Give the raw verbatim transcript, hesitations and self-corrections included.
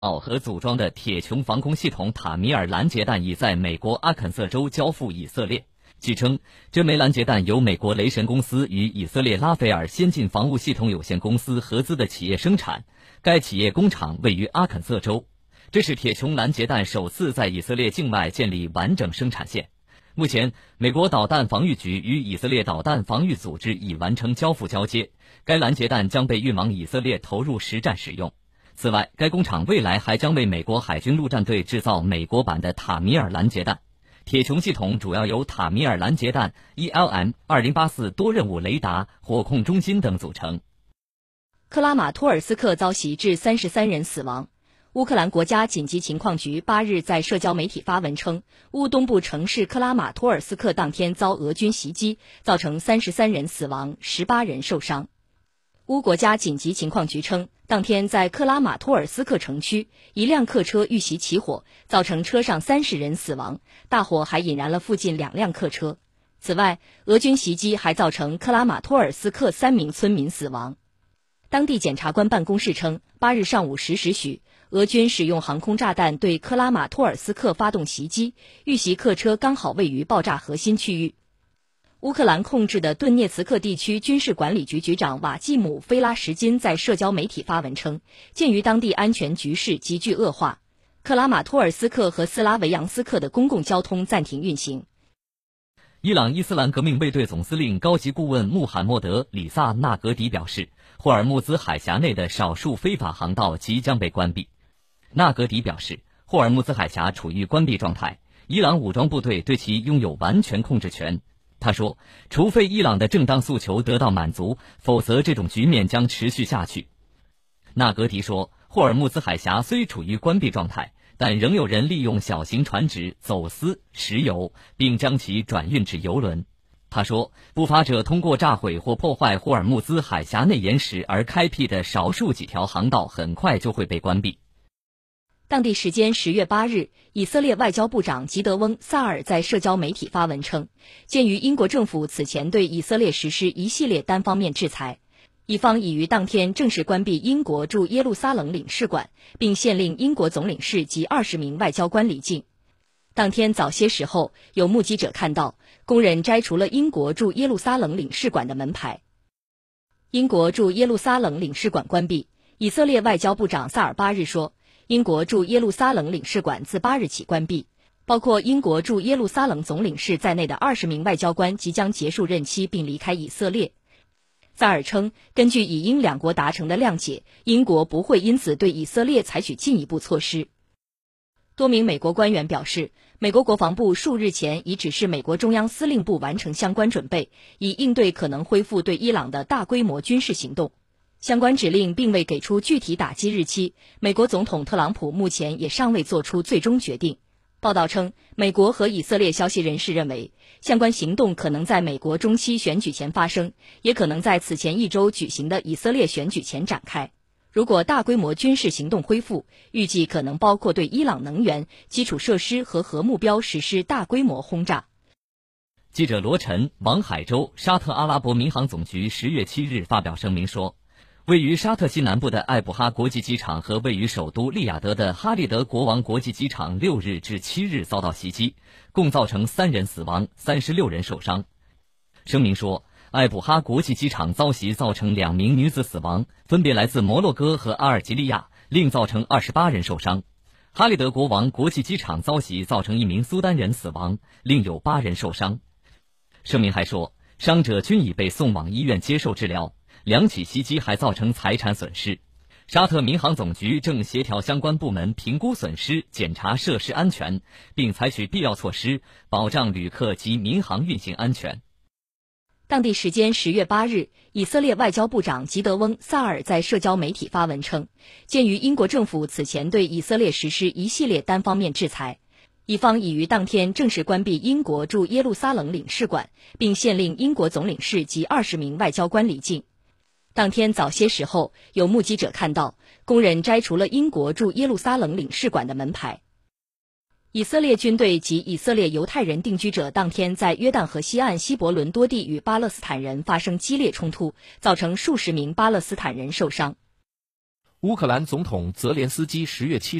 和组装的铁穹防空系统塔米尔拦截弹已在美国阿肯色州交付以色列。据称，这枚拦截弹由美国雷神公司与以色列拉斐尔先进防务系统有限公司合资的企业生产，该企业工厂位于阿肯色州。这是铁穹拦截弹首次在以色列境外建立完整生产线。目前，美国导弹防御局与以色列导弹防御组织已完成交付交接，该拦截弹将被运往以色列投入实战使用。此外，该工厂未来还将为美国海军陆战队制造美国版的塔米尔拦截弹。铁穹系统主要由塔米尔拦截弹 E L M 二零八四多任务雷达、火控中心等组成。 克拉马托尔斯克遭袭致三十三人死亡。乌克兰国家紧急情况局八日在社交媒体发文称，乌东部城市克拉马托尔斯克当天遭俄军袭击，造成三十三人死亡，十八人受伤。乌国家紧急情况局称，当天在克拉马托尔斯克城区，一辆客车遇袭起火，造成车上三十人死亡，大火还引燃了附近两辆客车。此外，俄军袭击还造成克拉马托尔斯克三名村民死亡。当地检察官办公室称，八日上午十时许，俄军使用航空炸弹对克拉马托尔斯克发动袭击，遇袭客车刚好位于爆炸核心区域。乌克兰控制的顿涅茨克地区军事管理局局长瓦季姆·菲拉什金在社交媒体发文称，鉴于当地安全局势急剧恶化，克拉马托尔斯克和斯拉维扬斯克的公共交通暂停运行。 伊朗伊斯兰革命卫队总司令高级顾问穆罕默德·里萨纳格迪表示，霍尔木兹海峡内的少数非法航道即将被关闭。纳格迪表示，霍尔木兹海峡处于关闭状态，伊朗武装部队对其拥有完全控制权。他说，除非伊朗的正当诉求得到满足，否则这种局面将持续下去。纳格迪说，霍尔木兹海峡虽处于关闭状态，但仍有人利用小型船只走私石油，并将其转运至油轮。他说，不法者通过炸毁或破坏霍尔木兹海峡内岩石而开辟的少数几条航道很快就会被关闭。 当地时间十月八日，以色列外交部长吉德翁·萨尔在社交媒体发文称，鉴于英国政府此前对以色列实施一系列单方面制裁，以方已于当天正式关闭英国驻耶路撒冷领事馆，并限令英国总领事及二十名外交官离境。当天早些时候，有目击者看到工人摘除了英国驻耶路撒冷领事馆的门牌。英国驻耶路撒冷领事馆关闭，以色列外交部长萨尔八日说，英国驻耶路撒冷领事馆自八日起关闭，包括英国驻耶路撒冷总领事在内的二十名外交官即将结束任期并离开以色列。萨尔称，根据以英两国达成的谅解，英国不会因此对以色列采取进一步措施。多名美国官员表示，美国国防部数日前已指示美国中央司令部完成相关准备，以应对可能恢复对伊朗的大规模军事行动。相关指令并未给出具体打击日期，美国总统特朗普目前也尚未做出最终决定。报道称，美国和以色列消息人士认为，相关行动可能在美国中期选举前发生，也可能在此前一周举行的以色列选举前展开。如果大规模军事行动恢复，预计可能包括对伊朗能源、基础设施和核目标实施大规模轰炸。 记者罗晨，王海洲，沙特阿拉伯民航总局十月七日发表声明说，位于沙特西南部的艾布哈国际机场和位于首都利雅得的哈利德国王国际机场六日至七日遭到袭击，共造成三人死亡，三十六人受伤。声明说，艾布哈国际机场遭袭造成两名女子死亡，分别来自摩洛哥和阿尔及利亚，另造成二十八人受伤。哈利德国王国际机场遭袭造成一名苏丹人死亡，另有八人受伤。声明还说，伤者均已被送往医院接受治疗。两起袭击还造成财产损失，沙特民航总局正协调相关部门评估损失，检查设施安全，并采取必要措施，保障旅客及民航运行安全。 当地时间十月八日，以色列外交部长吉德翁·萨尔在社交媒体发文称，鉴于英国政府此前对以色列实施一系列单方面制裁，以方已于当天正式关闭英国驻耶路撒冷领事馆，并限令英国总领事及二十名外交官离境。当天早些时候，有目击者看到工人摘除了英国驻耶路撒冷领事馆的门牌。以色列军队及以色列犹太人定居者当天在约旦河西岸希伯伦多地与巴勒斯坦人发生激烈冲突，造成数十名巴勒斯坦人受伤。 乌克兰总统泽连斯基十月七